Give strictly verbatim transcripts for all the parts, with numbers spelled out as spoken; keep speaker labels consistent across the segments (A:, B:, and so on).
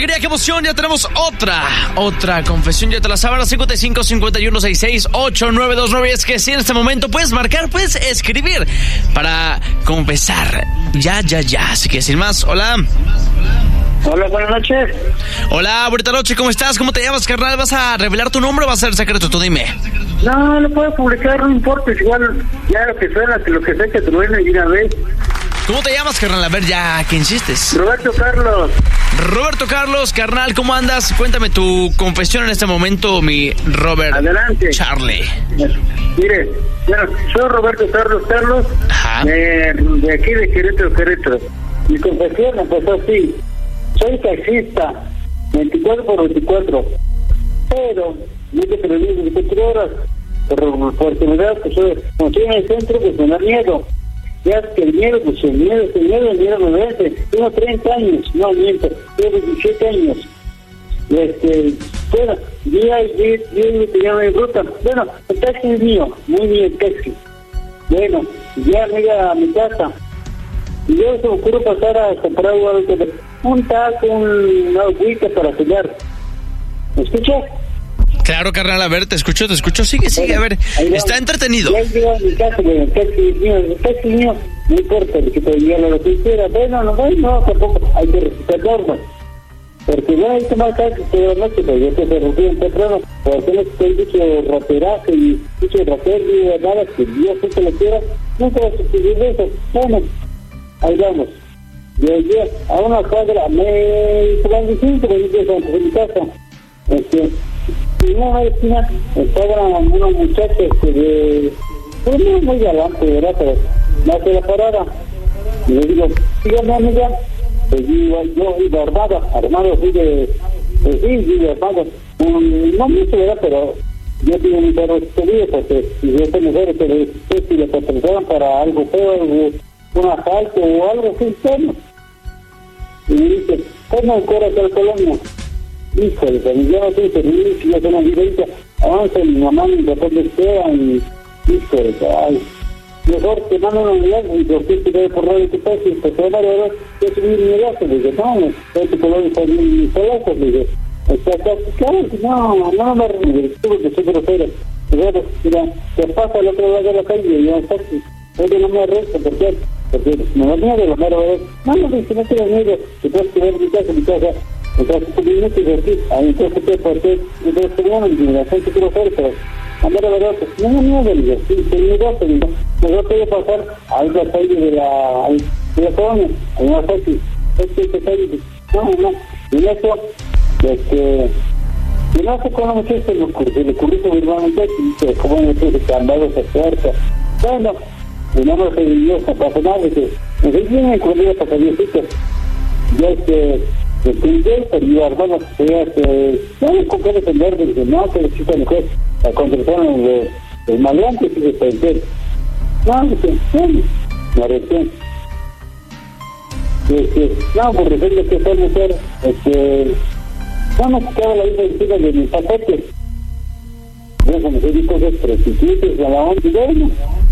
A: alegría, qué emoción! Ya tenemos otra, otra confesión. Ya te la sabes, cincuenta y cinco, cincuenta y uno, sesenta y seis, ochenta y nueve veintinueve. Es que si en este momento puedes marcar, puedes escribir para confesar. Ya, ya, ya. Así que sin más, hola.
B: Hola, buenas noches.
A: Hola, bonita noche, ¿cómo estás? ¿Cómo te llamas, carnal? ¿Vas a revelar tu nombre o va a ser secreto? Tú dime.
B: No, no puedo publicar, no importa, es igual, ya lo que suena, que lo que sea que te duele y una vez.
A: ¿Cómo te llamas, carnal? A ver, ya, ¿qué insistes?
B: Roberto Carlos.
A: Roberto Carlos, carnal, ¿cómo andas? Cuéntame tu confesión en este momento, mi Robert.
B: Adelante.
A: Charlie.
B: Mire, bueno, soy Roberto Carlos Carlos, eh, de aquí de Querétaro, Querétaro. Mi confesión empezó así. Soy taxista, veinticuatro por veinticuatro, pero no te previene veinticuatro horas, por, por seguridad, que soy, como estoy en el centro, pues me da miedo. Ya que el miedo, pues el miedo, el miedo, el miedo me vence. Tengo treinta años, no miento, tengo veintisiete años. Este, bueno, día y día, día que ya me ruta. Bueno, el taxi es mío, muy bien el taxi. Bueno, ya me iba a mi casa. Y yo se me ocurre pasar a comprar algo, un taco, una agüita para cenar. ¿Me escuchas?
A: Claro, carnal, a ver, te escucho, te escucho, sigue, sigue, bueno, a ver, está entretenido.
B: Ya llego a mi casa, bueno, el taxi es mío, el taxi es mío, no importa, que te diga lo que quiera, bueno, no, no, no, tampoco, hay que respetar normas. Porque no hay que más taxi toda la noche, pero yo te interrumpí en temprano, porque no estoy dicho raperaje y dicho rapero y nada, que Dios sí te lo quiera, nunca vas a suceder eso, bueno, ahí vamos. De allí a una cuadra, me cuarenta y cinco minutos antes de mi casa, este, en una esquina estaban unos muchachos que de, pues no muy galante, ¿verdad? Pero me hace la parada, y le digo, síganme, amiga, pues yo, yo iba armado, armado, fui de, pues sí, iba armado, um, no mucho, ¿verdad? Pero yo tengo mi carro escondido, porque yo soy mujer, pero sé si le contrataban para algo feo, algo, un asalto o algo así, bueno. Y me dice, ¿cómo corre acá el colonia? Híjole, yo no soy servicio, yo soy una vivencia, avanza mi mamá, mi papá me esperan, y híjole, ay, mejor te mando una unidad y por qué te voy a correr de tu casa y te voy a dar, yo subí mi gasto, le dije, no, no, tu colonia está bien, mi palazo, le dije, está acá, claro, no, no me río, estuvo que soy grosero, pero mira, te pasa al otro lado de la calle y ya está, oye, no me arresto, ¿por qué? Porque me da miedo, lo mero, ¿verdad? No, no, no, no tengo miedo, te puedes quedar en mi casa, en mi casa, entonces, tú vienes y decís, entonces, ¿qué? ¿Por qué? Entonces, tengo la gente quiero hacer, pero, a ver, la verdad, no me miedo, digo, sí, te miedo, te digo, mejor te voy a pasar a la calle de la, de la colonia, a una taxi, es que te calle, no, no, y eso, este, y no sé cómo me se le ocurrió, se le ocurrió sobre el hermano taxi, que como me puse candado esa puerta, bueno, y no me sé Dios, no pasa nada, que me sé bien me encontré para Diosito, yo, este, el pinche y hermano que no con qué defender de no que necesita mujer la contrataron el, el maleante y se pensé no dice me arrepiento este no por defender que esta mujer este no me quitaba la vida encima de mis paquetes eso me dice cosas prostitutas a la onda y bueno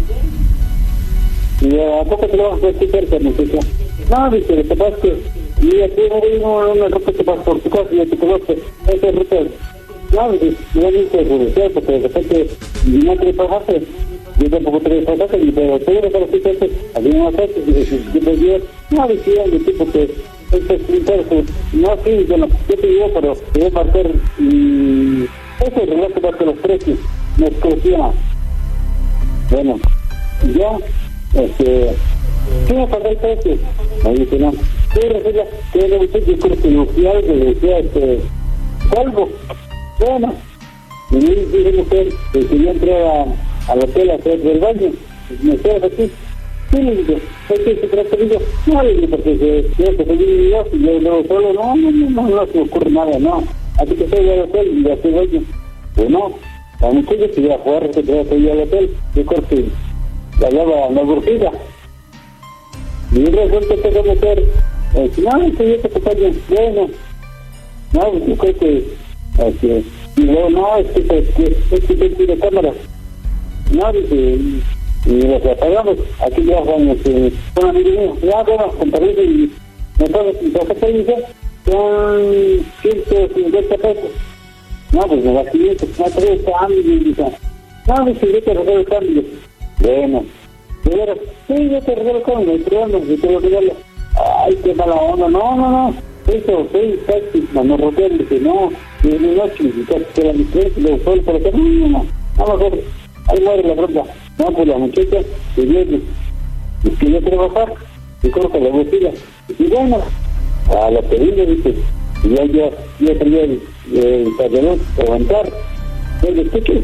B: y a poco te lo vas a explicar que me dice no dice lo que pasa es que y aquí no hay una ruta que pasa por tu casa y ya te conoce, esa ruta, no, no es judicial, porque de repente no te pasaste, yo tampoco te pasaste, pero tú eres para los hijos, había una casa, y yo te digo, no decían de tipo que este escritor, no, sí, bueno, yo te digo, pero te voy a marcar, y ese relato para que los precios me exclusiona. Bueno, ya, este, ¿qué me pasa el precio? Me dice, no. Sí, resulta que era un sitio crucial que decía, este, salvo. Bueno, y me dice mujer que quería entrar a, al hotel a hacer del baño. Me quedas aquí. Sí, le digo, ¿es que se trata de ello? No, le digo, porque se quiere que se vive Dios y yo luego solo, no, no, no, no, no se me ocurre nada, no. Así que estoy al hotel y hacer baño. Pues no, la muchacha que iba a jugar, que quería ir al hotel, yo creo que la lleva la burbuja. Y resulta que esa mujer, eh, no, que yo te acompaño, bueno, no, yo creo que, eh, y luego, no, es que, es que, es que tiene cámaras, no, dice, y los apagamos, aquí ya vamos, eh, con un amigo mío, ya, bueno, con permiso, y me pasa, y pasa que dice, son ciento cincuenta pesos. No, pues me da quinientos, me trae el cambio, dice. No, dice, yo te regalo el cambio. Bueno, de veras, sí, yo te regalo el cambio, no hay problema, yo te lo regalo. Ay, qué mala onda, no, no, no. Eso, sí, casi, no, Rotel, dice, no, y en la noche, y casi que la diferencia, y luego solo por acá, no, no, no, no, mejor, ahí muere la bronca. No, pues la muchacha, que viene, y que yo trabajar, y creo que la mochila, y bueno, a la pedida, dice, y ya, ya, ya traía el, el pantalón para aguantar, el escuche.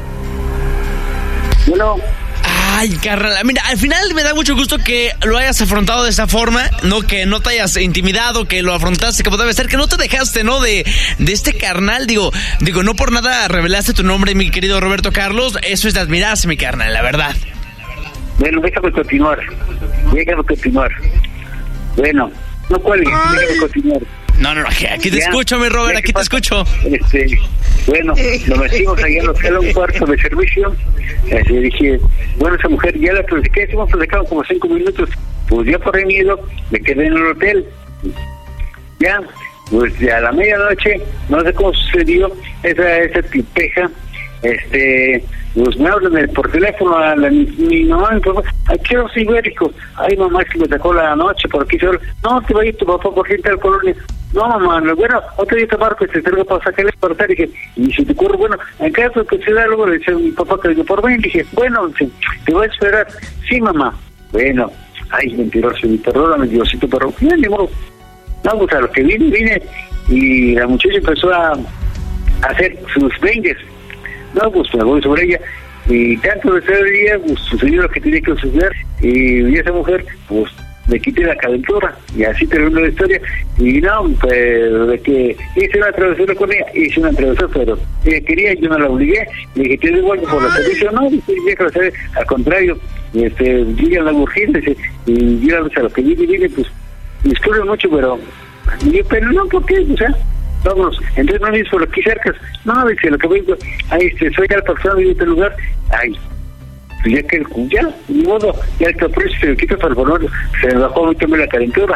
B: Bueno.
A: Ay, carnal, mira, al final me da mucho gusto que lo hayas afrontado de esa forma, no que no te hayas intimidado, que lo afrontaste como debe ser, que no te dejaste, ¿no? De, de este carnal, digo, digo, no por nada revelaste tu nombre, mi querido Roberto Carlos, eso es de admirarse, mi carnal, la verdad.
B: Bueno, déjame continuar, déjame continuar. Bueno, no cuelgues, déjame continuar.
A: No, no, no, aquí te ya, escucho, mi Robert, aquí te escucho.
B: Este, bueno, lo metimos allá en el hotel a un cuarto de servicio. Así dije, bueno, esa mujer ya la platiqué, hemos platicado como cinco minutos. Pues ya por miedo me quedé en el hotel. Ya, pues ya a la medianoche, no sé cómo sucedió, esa, esa tipeja, este, pues me hablan por teléfono a la, mi, mi mamá, mi papá, ay, quiero ser ibérico. Ay, mamá, es que me sacó la noche por aquí solo. No, te va a ir tu papá por gente al colonia. No, mamá, bueno, otro día te marco y te traigo para sacarle para estar. Y dije, y si te ocurre, bueno, en caso que se da algo, le decía a mi papá que venga por mí. Y dije, bueno, te voy a esperar. Sí, mamá. Bueno, ay, mentiroso, mi perdóname, Diosito, pero no, ni modo. No, pues a lo que vine, vine, y la muchacha empezó a, a hacer sus vengues. No, pues me voy sobre ella. Y tanto de ese día, pues sucedió lo que tenía que suceder. Y esa mujer, pues, me quité la calentura, y así terminó la historia. Y no, pues de que hice una travesura con ella, hice una travesura, pero ella quería, yo no la obligué. Le dije, te doy igual por los servicios, no, dice, al contrario, este, yo ya la urgente, dice, y yo a lo que vine, vine, pues, disculpe mucho, pero, y yo, pero no, ¿por qué? O sea, vámonos, entonces no me dice por aquí cerca, no, dice, lo que vengo, ahí, este, soy ya la persona de este lugar, ay, pues ya que, ya, ni modo, ya el capricho se me quita para el bonor, se me bajó mucho la calentura.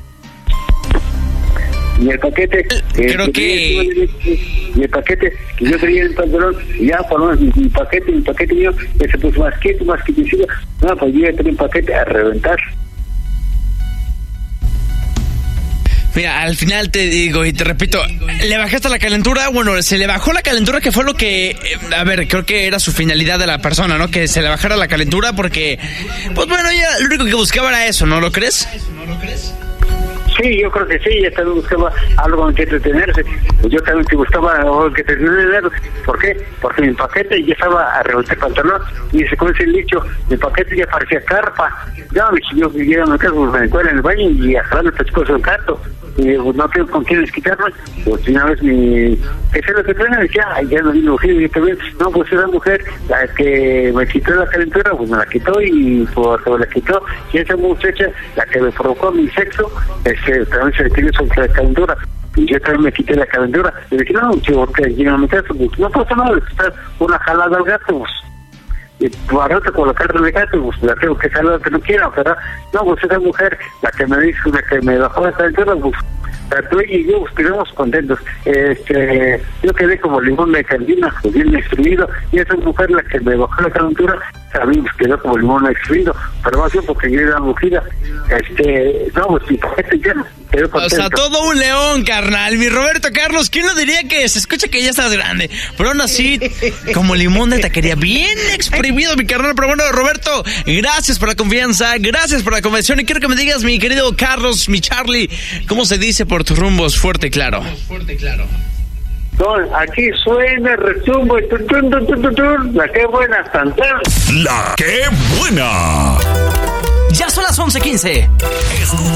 B: Y el paquete,
A: creo
B: eh,
A: que...
B: y el paquete que yo traía en el pantalón, y ya, por lo menos, mi, mi paquete, mi paquete mío, que se puso más quieto, más quietecito, no, pues yo ya tenía un paquete a reventar.
A: Mira, al final te digo y te repito, ¿le bajaste la calentura? Bueno, se le bajó la calentura, que fue lo que, a ver, creo que era su finalidad de la persona, ¿no? Que se le bajara la calentura porque, pues bueno, ya lo único que buscaba era eso, ¿no lo crees? ¿No lo crees?
B: Sí, yo creo que sí, ella también buscaba algo en que entretenerse. Pues yo también sí buscaba algo en que entretenerse. ¿Por qué? Porque mi paquete ya estaba a revolver el pantalón. Y se conoce el dicho, mi paquete ya parecía carpa. Ya, yo llegué a mi casa, pues me encuentro en el baño y a jalar el pescozo del gato. Y pues, no tengo con quién quitarme. Pues una vez mi... ¿Qué es lo que traen? Decía, ay, ya no vino mujer. Y yo también, no, pues esa mujer, la que me quitó la calentura, pues me la quitó y pues me la quitó. Y esa muchacha, la que me provocó mi sexo, este, también se le tiene sobre la calentura. Y yo también me quité la calentura. Y dije, no, chico, porque aquí no me caso, pues no pasa nada, es una jalada al gato, pues. Y para otra colocarle el gato, pues la tengo que jalar que no quiera, ¿verdad? No, pues esa mujer, la que me dijo, la que me bajó la calentura, pues tanto ella y yo pues, quedamos contentos. Este, yo quedé como limón de candina, pues bien exprimido, y esa mujer, la que me bajó la calentura, también pues, quedó como limón exprimido, pero más bien porque yo era mujida. Este, no, pues mi paquete ya quedó contento.
A: O sea, todo un león, carnal. Mi Roberto Carlos, ¿quién lo diría que se escucha que ya estás grande? Pero aún así, como limón de taquería, bien exprimido, mi carnal. Pero bueno, Roberto, gracias por la confianza, gracias por la conversación, y quiero que me digas, mi querido Carlos, mi Charlie, ¿cómo se dice por tus rumbos? Fuerte y claro. Fuerte y claro.
B: No, aquí suena, retumbo, y tun, tun, tun, tun, tun, la que buena, tan, tan.
C: La que buena.
A: Ya son las once quince.